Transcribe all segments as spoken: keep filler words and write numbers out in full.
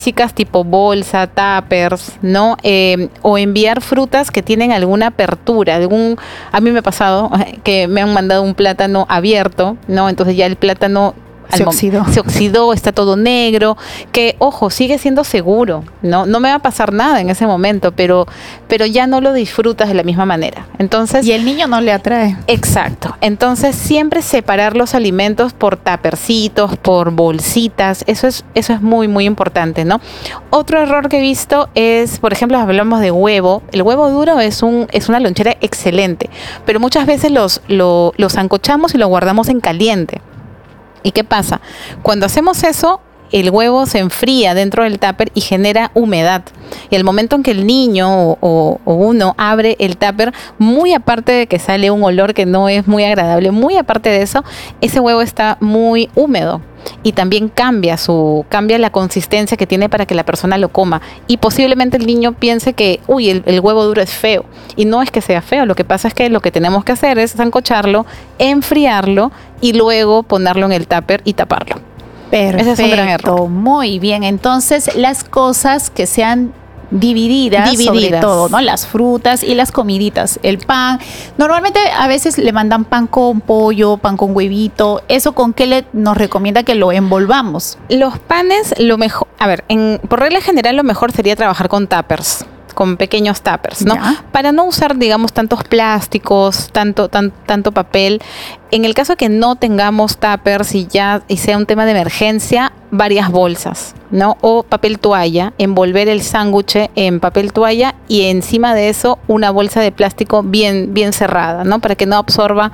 básicas tipo bolsa, tuppers, ¿no? Eh, o enviar frutas que tienen alguna apertura. Algún, a mí me ha pasado que me han mandado un plátano abierto, ¿no? Entonces ya el plátano se oxidó. Se oxidó, está todo negro, que ojo, sigue siendo seguro, ¿no? No me va a pasar nada en ese momento, pero, pero ya no lo disfrutas de la misma manera. Entonces, y el niño no le atrae. Exacto. Entonces, siempre separar los alimentos por tapercitos, por bolsitas, eso es, eso es muy, muy importante, ¿no? Otro error que he visto es, por ejemplo, hablamos de huevo. El huevo duro es un, es una lonchera excelente, pero muchas veces los, lo, los sancochamos y lo guardamos en caliente. ¿Y qué pasa? Cuando hacemos eso, el huevo se enfría dentro del tupper y genera humedad. Y al momento en que el niño o, o, o uno abre el tupper, muy aparte de que sale un olor que no es muy agradable, muy aparte de eso, ese huevo está muy húmedo. Y también cambia su cambia la consistencia que tiene para que la persona lo coma. Y posiblemente el niño piense que, uy, el, el huevo duro es feo. Y no es que sea feo, lo que pasa es que lo que tenemos que hacer es sancocharlo, enfriarlo y luego ponerlo en el tupper y taparlo. Perfecto, ese es un gran error. Muy bien. Entonces, las cosas que sean divididas, divididas, sobre todo, ¿no? Las frutas y las comiditas, el pan. Normalmente a veces le mandan pan con pollo, pan con huevito. ¿Eso con qué le nos recomienda que lo envolvamos? Los panes, lo mejor, a ver, en, por regla general lo mejor sería trabajar con tuppers, con pequeños tuppers, ¿no? ¿Ya? Para no usar, digamos, tantos plásticos, tanto, tan, tanto papel. En el caso que no tengamos tuppers y ya y sea un tema de emergencia, varias bolsas, ¿no? O papel toalla, envolver el sándwich en papel toalla y encima de eso una bolsa de plástico bien, bien cerrada, ¿no? Para que no absorba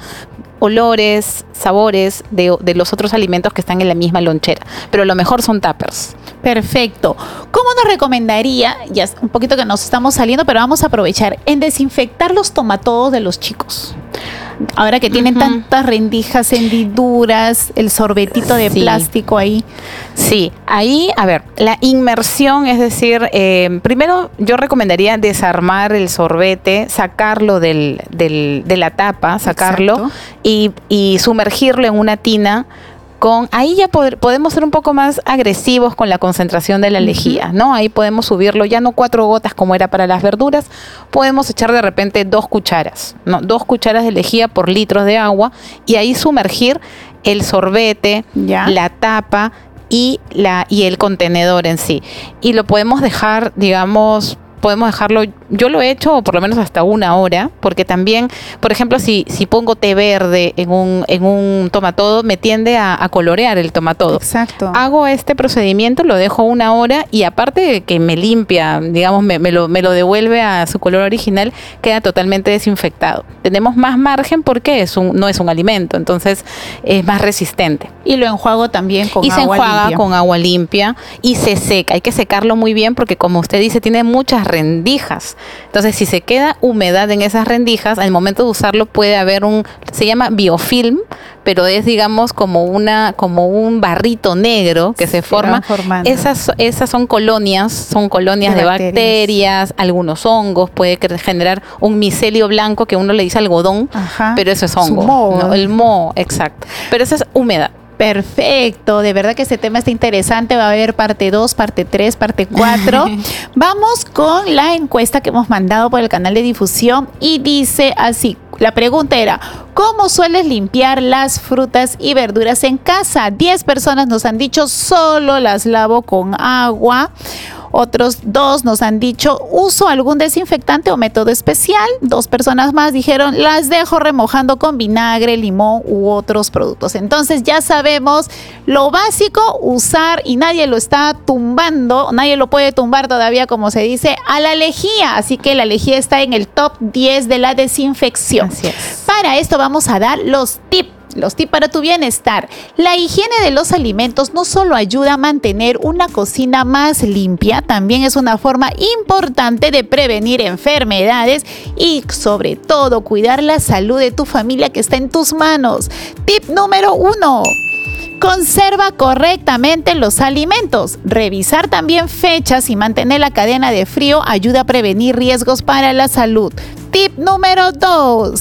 olores, sabores de, de los otros alimentos que están en la misma lonchera. Pero lo mejor son tuppers. Perfecto. ¿Cómo nos recomendaría, ya es un poquito que nos estamos saliendo, pero vamos a aprovechar, en desinfectar los tomatodos de los chicos? Ahora que tienen uh-huh. tantas rendijas, hendiduras, el sorbetito de sí. plástico ahí. Sí, ahí, a ver, la inmersión, es decir, eh, primero yo recomendaría desarmar el sorbete, sacarlo del, del, de la tapa, sacarlo y, y sumergirlo en una tina. Con, ahí ya poder, podemos ser un poco más agresivos con la concentración de la lejía, ¿no? Ahí podemos subirlo, ya no cuatro gotas como era para las verduras, podemos echar de repente dos cucharas, ¿no? Dos cucharas de lejía por litros de agua y ahí sumergir el sorbete, ya. la tapa y, la, y el contenedor en sí. Y lo podemos dejar, digamos, podemos dejarlo, yo lo he hecho por lo menos hasta una hora, porque también, por ejemplo, si, si pongo té verde en un, en un tomatodo, me tiende a, a colorear el tomatodo. Exacto. Hago este procedimiento, lo dejo una hora y aparte de que me limpia, digamos, me, me, lo, me lo devuelve a su color original, queda totalmente desinfectado. Tenemos más margen porque es un, no es un alimento, entonces es más resistente. Y lo enjuago también con y agua limpia. Y se enjuaga con agua limpia y se seca. Hay que secarlo muy bien porque, como usted dice, tiene muchas rendijas. Entonces, si se queda humedad en esas rendijas, al momento de usarlo puede haber un, se llama biofilm, pero es, digamos, como una, como un barrito negro que se, se forma. Esas, esas son colonias, son colonias de, de bacterias. bacterias, algunos hongos, puede generar un micelio blanco que uno le dice algodón, Ajá. pero eso es hongo. Moho. ¿no? El moho, exacto. Pero eso es humedad. Perfecto, de verdad que este tema está interesante, va a haber parte dos, parte tres, parte cuatro. Vamos con la encuesta que hemos mandado por el canal de difusión y dice así, la pregunta era, ¿cómo sueles limpiar las frutas y verduras en casa? diez personas nos han dicho, solo las lavo con agua. Otros dos nos han dicho, ¿uso algún desinfectante o método especial? Dos personas más dijeron, las dejo remojando con vinagre, limón u otros productos. Entonces ya sabemos lo básico, usar, y nadie lo está tumbando, nadie lo puede tumbar todavía, como se dice, a la lejía. Así que la lejía está en el top diez de la desinfección. Así es. Para esto vamos a dar los tips. Los tips para tu bienestar. La higiene de los alimentos no solo ayuda a mantener una cocina más limpia, también es una forma importante de prevenir enfermedades y, sobre todo, cuidar la salud de tu familia que está en tus manos. Tip número uno. Conserva correctamente los alimentos. Revisar también fechas y mantener la cadena de frío ayuda a prevenir riesgos para la salud. Tip número dos.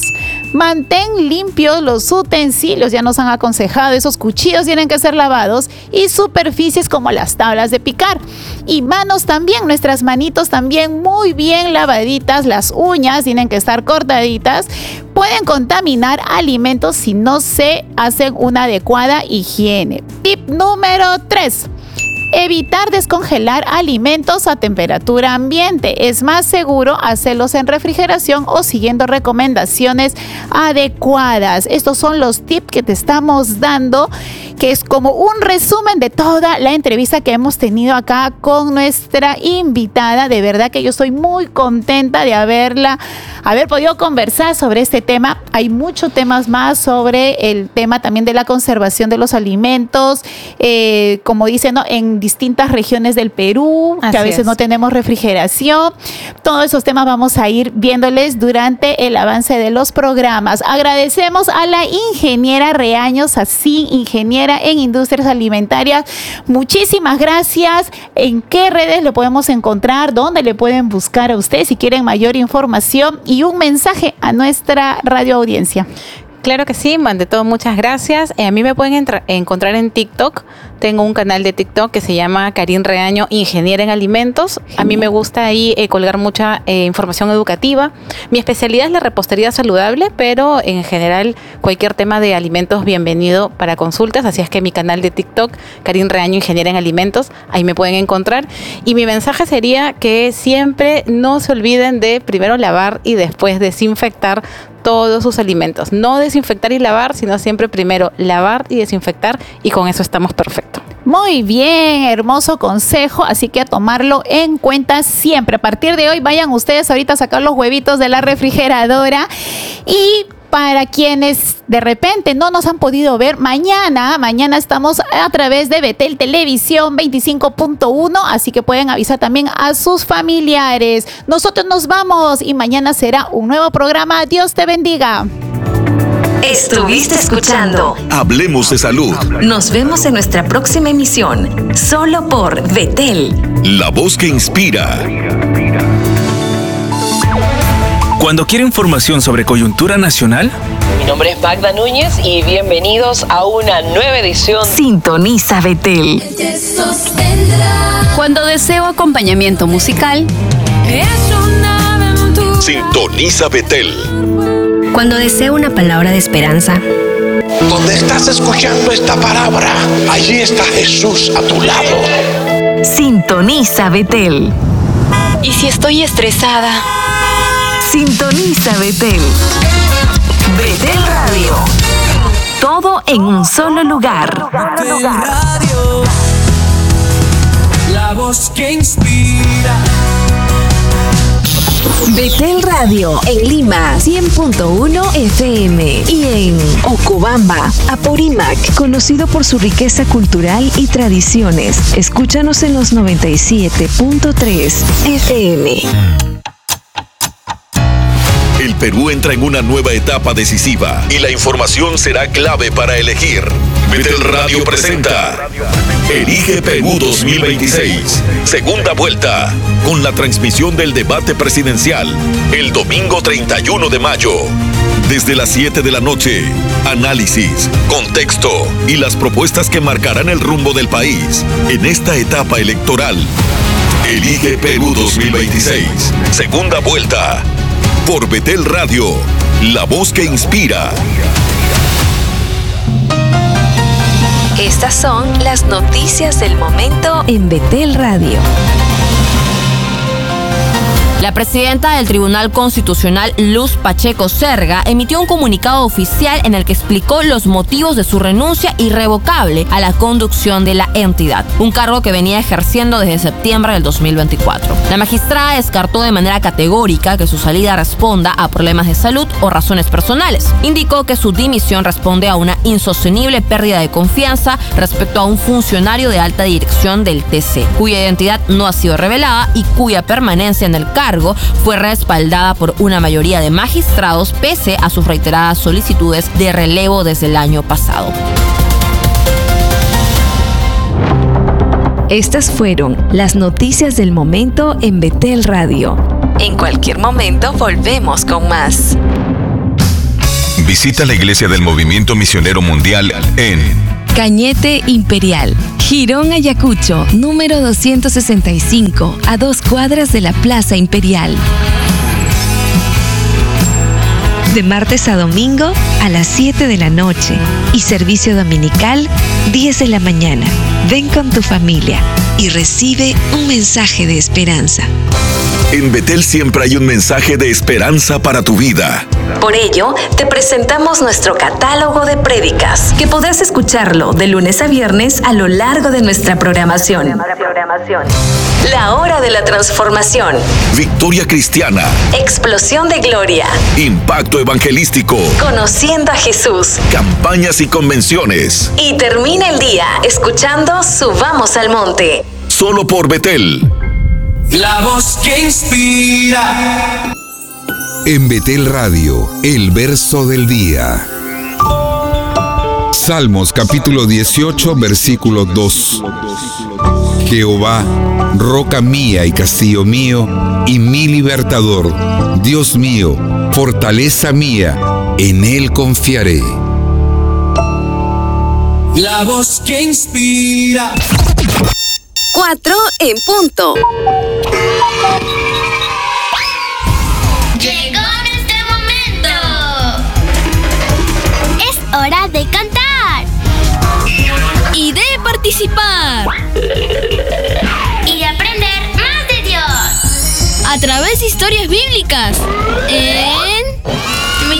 Mantén limpios los utensilios, ya nos han aconsejado, esos cuchillos tienen que ser lavados, y superficies como las tablas de picar. Y manos también, nuestras manitos también muy bien lavaditas, las uñas tienen que estar cortaditas. Pueden contaminar alimentos si no se hacen una adecuada higiene. Tip número tres. Evitar descongelar alimentos a temperatura ambiente. Es más seguro hacerlos en refrigeración o siguiendo recomendaciones adecuadas. Estos son los tips que te estamos dando, que es como un resumen de toda la entrevista que hemos tenido acá con nuestra invitada. De verdad que yo estoy muy contenta de haberla, haber podido conversar sobre este tema. Hay muchos temas más sobre el tema también de la conservación de los alimentos, eh, como dicen, ¿no?, en distintas regiones del Perú, Así que a veces es. no tenemos refrigeración. Todos esos temas vamos a ir viéndoles durante el avance de los programas. Agradecemos a la ingeniera Reaños Así, ingeniera en Industrias Alimentarias. Muchísimas gracias. ¿En qué redes lo podemos encontrar? ¿Dónde le pueden buscar a usted si quieren mayor información? Y un mensaje a nuestra radio audiencia. Claro que sí, ante todo muchas gracias. Eh, a mí me pueden entra- encontrar en TikTok. Tengo un canal de TikTok que se llama Karin Reaño, Ingeniera en Alimentos. Genial. A mí me gusta ahí eh, colgar mucha eh, información educativa. Mi especialidad es la repostería saludable, pero en general cualquier tema de alimentos bienvenido para consultas. Así es que mi canal de TikTok, Karin Reaño, Ingeniera en Alimentos, ahí me pueden encontrar. Y mi mensaje sería que siempre no se olviden de primero lavar y después desinfectar todos sus alimentos. No desinfectar y lavar, sino siempre primero lavar y desinfectar, y con eso estamos perfectos. Muy bien, hermoso consejo, así que a tomarlo en cuenta siempre. A partir de hoy vayan ustedes ahorita a sacar los huevitos de la refrigeradora. Y para quienes de repente no nos han podido ver, mañana, mañana estamos a través de Betel Televisión veinticinco punto uno, así que pueden avisar también a sus familiares. Nosotros nos vamos y mañana será un nuevo programa. Dios te bendiga. Estuviste escuchando Hablemos de Salud. Nos vemos en nuestra próxima emisión, solo por Betel, la voz que inspira. Cuando quiere información sobre coyuntura nacional, mi nombre es Magda Núñez y bienvenidos a una nueva edición. Sintoniza Betel. Cuando deseo acompañamiento musical, Sintoniza Betel. Cuando deseo una palabra de esperanza. Donde estás escuchando esta palabra, allí está Jesús a tu lado. Sintoniza Betel. ¿Y si estoy estresada? Sintoniza Betel. Betel Radio. Todo en un solo lugar. Betel Radio. La voz que inspira. Betel Radio en Lima, cien punto uno F M, y en Ocobamba, Apurímac, conocido por su riqueza cultural y tradiciones. Escúchanos en los noventa y siete punto tres F M. El Perú entra en una nueva etapa decisiva y la información será clave para elegir. Betel Radio presenta Elige Perú dos mil veintiséis, segunda vuelta, con la transmisión del debate presidencial el domingo treinta y uno de mayo. Desde las siete de la noche, análisis, contexto y las propuestas que marcarán el rumbo del país en esta etapa electoral. Elige Perú dos mil veintiséis, segunda vuelta. Por Betel Radio, la voz que inspira. Estas son las noticias del momento en Betel Radio. La presidenta del Tribunal Constitucional, Luz Pacheco Serga, emitió un comunicado oficial en el que explicó los motivos de su renuncia irrevocable a la conducción de la entidad, un cargo que venía ejerciendo desde septiembre del dos mil veinticuatro. La magistrada descartó de manera categórica que su salida responda a problemas de salud o razones personales. Indicó que su dimisión responde a una insostenible pérdida de confianza respecto a un funcionario de alta dirección del T C, cuya identidad no ha sido revelada y cuya permanencia en el cargo fue respaldada por una mayoría de magistrados pese a sus reiteradas solicitudes de relevo desde el año pasado. Estas fueron las noticias del momento en Betel Radio. En cualquier momento volvemos con más. Visita la iglesia del Movimiento Misionero Mundial en Cañete Imperial, Girón Ayacucho, número doscientos sesenta y cinco, a dos cuadras de la Plaza Imperial. De martes a domingo a las siete de la noche y servicio dominical diez de la mañana. Ven con tu familia y recibe un mensaje de esperanza. En Betel siempre hay un mensaje de esperanza para tu vida. Por ello, te presentamos nuestro catálogo de prédicas, que podrás escucharlo de lunes a viernes a lo largo de nuestra programación. La Hora de la Transformación. Victoria Cristiana. Explosión de Gloria. Impacto Evangelístico. Conociendo a Jesús. Campañas y convenciones. Y termina el día escuchando Subamos al Monte. Solo por Betel. La voz que inspira. En Betel Radio, el verso del día. Salmos capítulo dieciocho, versículo dos. Jehová, roca mía y castillo mío, y mi libertador, Dios mío, fortaleza mía, en él confiaré. La voz que inspira. Cuatro en punto. Llegó nuestro momento. Es hora de cantar. Y de participar. Y de aprender más de Dios. A través de historias bíblicas. En